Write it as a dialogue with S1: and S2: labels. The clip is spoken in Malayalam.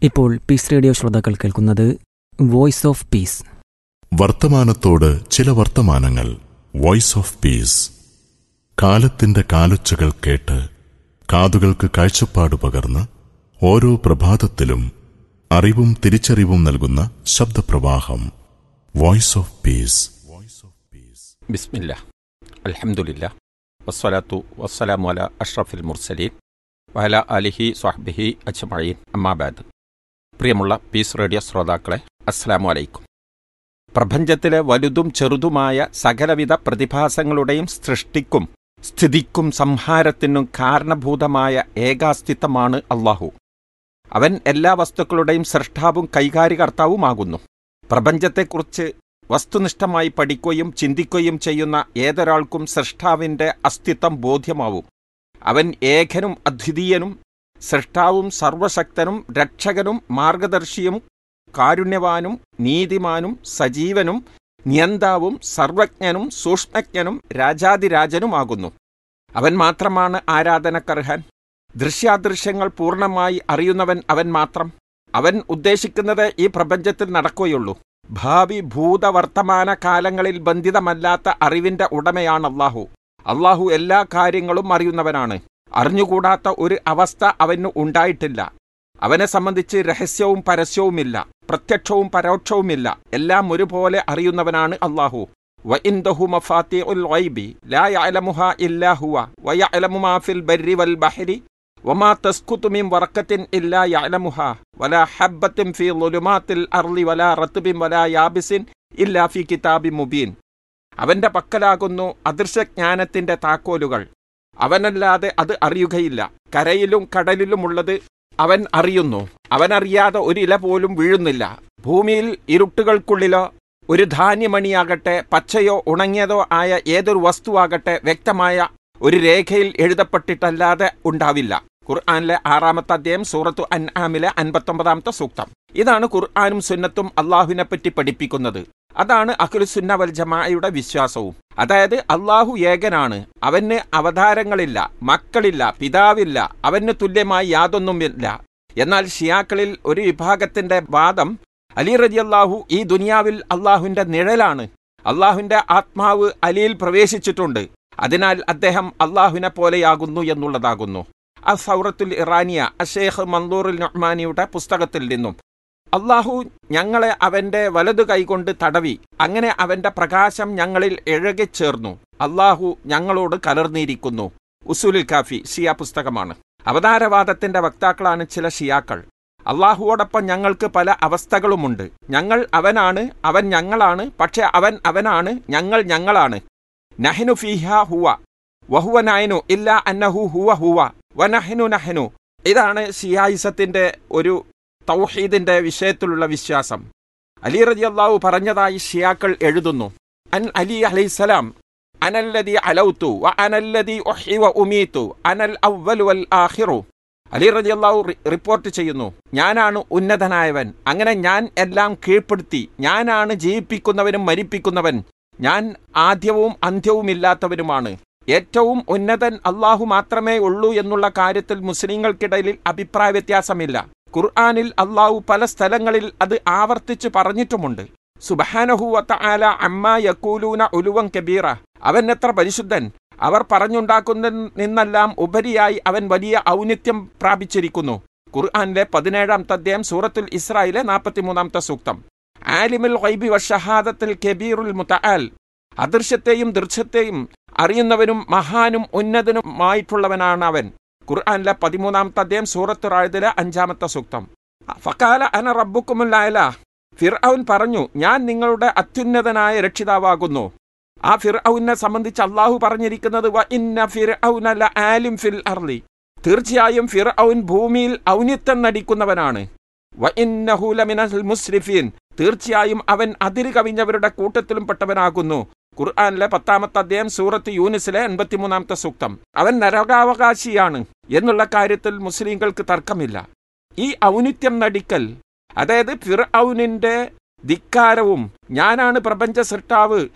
S1: ഇപ്പോൾ പീസ് റേഡിയോ ശ്രോതാക്കൾ കേൾക്കുന്നത് വോയിസ് ഓഫ് പീസ്.
S2: വർത്തമാനത്തോട് ചില വർത്തമാനങ്ങൾ. Voice of peace. കാലത്തിന്റെ കാലൊച്ചകൾ കേട്ട് കാതുകൾക്ക് കാഴ്ചപ്പാട് പകർന്ന് ഓരോ പ്രഭാതത്തിലും അറിവും തിരിച്ചറിവും നൽകുന്ന ശബ്ദപ്രവാഹം. Voice of peace.
S3: ബിസ്മില്ലാഹ്, അൽഹംദുലില്ലാഹ്, വസ്സലാത്തു വസ്സലാമു അലാ അഷ്റഫിൽ മുർസലീൻ വഅലാ ആലിഹി സ്വഹ്ബിഹി അജ്മഈൻ. അമ്മാ ബഅദ്. പ്രിയമുള്ള പീസ് റേഡിയോ ശ്രോതാക്കളെ, അസ്സലാമു അലൈക്കും. പ്രപഞ്ചത്തിലെ വലുതും ചെറുതുമായ സകലവിധ പ്രതിഭാസങ്ങളുടെയും സൃഷ്ടിക്കും സ്ഥിതിക്കും സംഹാരത്തിനും കാരണഭൂതമായ ഏകാസ്തിത്വമാണ് അല്ലാഹു. അവൻ എല്ലാ വസ്തുക്കളുടെയും സൃഷ്ടാവും കൈകാര്യകർത്താവുമാകുന്നു. പ്രപഞ്ചത്തെക്കുറിച്ച് വസ്തുനിഷ്ഠമായി പഠിക്കുകയും ചിന്തിക്കുകയും ചെയ്യുന്ന ഏതൊരാൾക്കും സൃഷ്ടാവിന്റെ അസ്തിത്വം ബോധ്യമാവും. അവൻ ഏകനും അദ്വിതീയനും സൃഷ്ടാവും സർവശക്തനും രക്ഷകനും മാർഗദർശിയും കാരുണ്യവാനും നീതിമാനും സജീവനും നിയന്താവും സർവജ്ഞനും സൂക്ഷ്മജ്ഞനും രാജാതിരാജനുമാകുന്നു. അവൻ മാത്രമാണ് ആരാധനക്കർഹൻ. ദൃശ്യാദൃശ്യങ്ങൾ പൂർണ്ണമായി അറിയുന്നവൻ അവൻ മാത്രം. അവൻ ഉദ്ദേശിക്കുന്നത് ഈ പ്രപഞ്ചത്തിൽ നടക്കുകയുള്ളൂ. ഭാവി ഭൂതവർത്തമാന കാലങ്ങളിൽ ബന്ധിതമല്ലാത്ത അറിവിന്റെ ഉടമയാണ് അല്ലാഹു. അല്ലാഹു എല്ലാ കാര്യങ്ങളും അറിയുന്നവനാണ്. അറിഞ്ഞുകൂടാത്ത ഒരു അവസ്ഥ അവന് ഉണ്ടായിട്ടില്ല. അവനെ സംബന്ധിച്ച് രഹസ്യവും പരസ്യവുമില്ല, പ്രത്യക്ഷവും പരോക്ഷവുമില്ല. എല്ലാം ഒരുപോലെ അറിയുന്നവനാണ് അല്ലാഹു. വഇൻദഹു മഫാത്തിഉൽ ഗൈബി ലാ യഅലമുഹാ ഇല്ലാ ഹുവ വയഅലമു മാ ഫിൽ ബർരി വൽ ബഹരി വമാ തസ്കുതു മിൻ വറഖത്തിൻ ഇല്ലാ യഅലമുഹാ വലാ ഹബ്ബത്തിൻ ഫീ ളുലുമാത്തിൽ അർളി വലാ റത്ബിൻ വലാ യാബിസിൻ ഇല്ലാ ഫീ കിതാബിൻ മുബീൻ. അവന്റെ പക്കലാകുന്നു അദൃശ്യജ്ഞാനത്തിന്റെ താക്കോലുകൾ. അവനല്ലാതെ അത് അറിയുകയില്ല. കരയിലും കടലിലുമുള്ളത് അവൻ അറിയുന്നു. അവനറിയാതെ ഒരു ഇല പോലും വീഴുന്നില്ല. ഭൂമിയിൽ ഇരുട്ടുകൾക്കുള്ളിലോ ഒരു ധാന്യമണിയാകട്ടെ പച്ചയോ ഉണങ്ങിയതോ ആയ ഏതൊരു വസ്തുവാകട്ടെ വ്യക്തമായ ഒരു രേഖയിൽ എഴുതപ്പെട്ടിട്ടല്ലാതെ ഉണ്ടാവില്ല. ഖുർആനിലെ 6-ാമത്തെ അധ്യായം സൂറത്തു അൻആമിലെ 59-ാമത്തെ സൂക്തം. ഇതാണ് ഖുർആനും സുന്നത്തും അള്ളാഹുവിനെ പറ്റി പഠിപ്പിക്കുന്നത്. അതാണ് അഹ്ലുസുന്ന വൽ ജമാഅയുടെ വിശ്വാസവും. അതായത് അള്ളാഹു ഏകനാണ്. അവന് അവതാരങ്ങളില്ല, മക്കളില്ല, പിതാവില്ല, അവന് തുല്യമായി യാതൊന്നുമില്ല. എന്നാൽ ഷിയാക്കളിൽ ഒരു വിഭാഗത്തിന്റെ വാദം അലി റളിയല്ലാഹു ഈ ദുനിയാവിൽ അള്ളാഹുവിന്റെ നിഴലാണ്. അള്ളാഹുവിന്റെ ആത്മാവ് അലിയിൽ പ്രവേശിച്ചിട്ടുണ്ട്, അതിനാൽ അദ്ദേഹം അള്ളാഹുവിനെ പോലെയാകുന്നു എന്നുള്ളതാകുന്നു. അസൗറത്തുൽ ഇറാനിയ അഷേഖ് മൻദൂറുൽ നുഅ്മാനിയുടെ പുസ്തകത്തിൽ നിന്നും അള്ളാഹു ഞങ്ങളെ അവന്റെ വലതു കൈകൊണ്ട് തടവി, അങ്ങനെ അവന്റെ പ്രകാശം ഞങ്ങളിൽ ഇഴകിച്ചേർന്നു. അള്ളാഹു ഞങ്ങളോട് കലർന്നിരിക്കുന്നു. ഉസൂലുൽ കാഫി ഷിയ പുസ്തകമാണ്. അവതാരവാദത്തിന്റെ വക്താക്കളാണ് ചില ഷിയാക്കൾ. അള്ളാഹുവോടൊപ്പം ഞങ്ങൾക്ക് പല അവസ്ഥകളുമുണ്ട്. ഞങ്ങൾ അവനാണ്, അവൻ ഞങ്ങളാണ്, പക്ഷെ അവൻ അവനാണ്, ഞങ്ങൾ ഞങ്ങളാണ്. നഹ്നു ഫീഹാ ഹുവ വഹുവ നഹ്നു ഇല്ലാ അന്നഹു ഹുവ ഹുവ വനഹ്നു നഹ്നു. ഇതാണ് ഷിയായിസത്തിന്റെ ഒരു തൗഹീദിന്റെ വിഷയത്തിലുള്ള വിശ്വാസം. അലി റളിയല്ലാഹു പറഞ്ഞതായി ഷിയാക്കൾ എഴുതുന്നു. അൻ അലി അലൈഹിസ്സലാം അനല്ലദി അലൗതു വ അനല്ലദി ഉഹ്യി വ ഉമീതു അനൽ അവ്വലു വൽ ആഖിറു. അലി റളിയല്ലാഹു റിപ്പോർട്ട് ചെയ്യുന്നു, ഞാനാണ് ഉന്നതനായവൻ, അങ്ങനെ ഞാൻ എല്ലാം കീഴ്പ്പെടുത്തി, ഞാനാണ് ജീവിപ്പിക്കുന്നവനും മരിപ്പിക്കുന്നവൻ, ഞാൻ ആദ്യവും അന്ത്യവുമില്ലാത്തവനുമാണ്. ഏറ്റവും ഉന്നതൻ അള്ളാഹു മാത്രമേ ഉള്ളൂ എന്നുള്ള കാര്യത്തിൽ മുസ്ലിങ്ങൾക്കിടയിൽ അഭിപ്രായ വ്യത്യാസമില്ല. ഖുർആനിൽ അള്ളാഹു പല സ്ഥലങ്ങളിൽ അത് ആവർത്തിച്ച് പറഞ്ഞിട്ടുമുണ്ട്. സുബ്ഹാനഹു വ തആല അമ്മാ യഖൂലൂന ഉലുവൻ കബീറ. അവൻ എത്ര പരിശുദ്ധൻ, അവർ പറഞ്ഞുണ്ടാക്കുന്നതിൽ നിന്നെല്ലാം ഉപരിയായി അവൻ വലിയ ഔന്നിത്യം പ്രാപിച്ചിരിക്കുന്നു. ഖുർആനിലെ 17-ാമത്തെ അധ്യായം സൂറത്തുൽ ഇസ്രായിലെ 43-ാമത്തെ സൂക്തം. ആലിമുൽ ഗൈബി വശഹാദത്തുൽ കബീറുൽ മുതആൽ. അദൃശ്യത്തെയും ദൃശ്യത്തെയും അറിയുന്നവനും മഹാനും ഉന്നതനുമായിട്ടുള്ളവനാണ് അവൻ. ഖുർആനിലെ 13-ാമത്തെ അധ്യായം സൂറത്തു റഅദിലെ 5-ാമത്തെ സൂക്തം. ഫഖാല അന റബ്ബുക്കുമുൽ അഅ്ലാ. ഫിർഔൻ പറഞ്ഞു, ഞാൻ നിങ്ങളുടെ അത്യുന്നതനായ രക്ഷിതാവാകുന്നു. ആ ഫിർഔനെ സംബന്ധിച്ച് അള്ളാഹു പറഞ്ഞിരിക്കുന്നത് വ ഇന്ന ഫിർഔന ലആലിം ഫിൽ അർളി. തീർച്ചയായും ഫിർഔൻ ഭൂമിയിൽ ഔന്നിത്യം നടിക്കുന്നവനാണ്. വ ഇന്നഹു ലമിനൽ മുസ്രിഫീൻ. തീർച്ചയായും അവൻ അതിര് കവിഞ്ഞവരുടെ കൂട്ടത്തിലും പെട്ടവനാകുന്നു. ഖുർആനിലെ 10-ാമത്തെ അധ്യായം സൂറത്ത് യൂനിസിലെ 83-ാമത്തെ സൂക്തം. അവൻ നരകാവകാശിയാണ് എന്നുള്ള കാര്യത്തിൽ മുസ്ലിങ്ങൾക്ക് തർക്കമില്ല. ഈ ഔന്നിത്യം നടിക്കൽ, അതായത് ഫിർഔനിന്റെ ധിക്കാരവും ഞാനാണ് പ്രപഞ്ച സൃഷ്ടാവ്,